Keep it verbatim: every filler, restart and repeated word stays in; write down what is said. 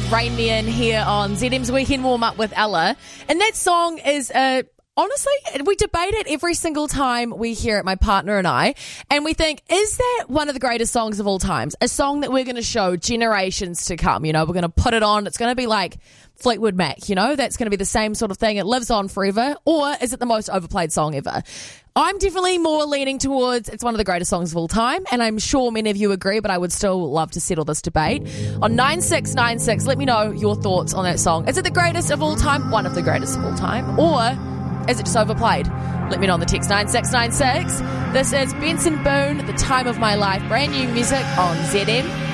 with Rain Me In here on Z M's Weekend Warm Up with Ella. And that song is, uh, honestly, we debate it every single time we hear it, my partner and I. And we think, is that one of the greatest songs of all times? A song that we're going to show generations to come. You know, we're going to put it on. It's going to be like Fleetwood Mac, you know, that's going to be the same sort of thing. It lives on forever. Or is it the most overplayed song ever? I'm definitely more leaning towards it's one of the greatest songs of all time, and I'm sure many of you agree, but I would still love to settle this debate. On nine six nine six, let me know your thoughts on that song. Is it the greatest of all time? One of the greatest of all time? Or is it just overplayed? Let me know on the text nine six nine six. This is Benson Boone, The Time of My Life, brand new music on Z M.